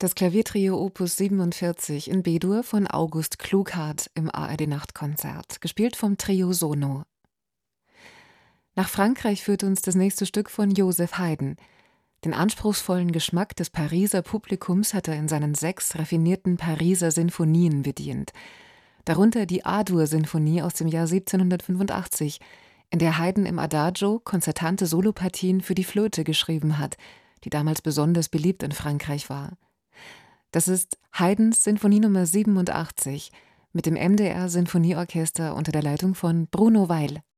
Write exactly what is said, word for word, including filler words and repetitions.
Das Klaviertrio Opus siebenundvierzig in B-Dur von August Klughardt im A R D-Nachtkonzert, gespielt vom Trio Sono. Nach Frankreich führt uns das nächste Stück von Joseph Haydn. Den anspruchsvollen Geschmack des Pariser Publikums hat er in seinen sechs raffinierten Pariser Sinfonien bedient. Darunter die A-Dur-Sinfonie aus dem Jahr siebzehnhundertfünfundachtzig, in der Haydn im Adagio konzertante Solopartien für die Flöte geschrieben hat, die damals besonders beliebt in Frankreich war. Das ist Haydns Sinfonie Nummer siebenundachtzig mit dem M D R Sinfonieorchester unter der Leitung von Bruno Weil.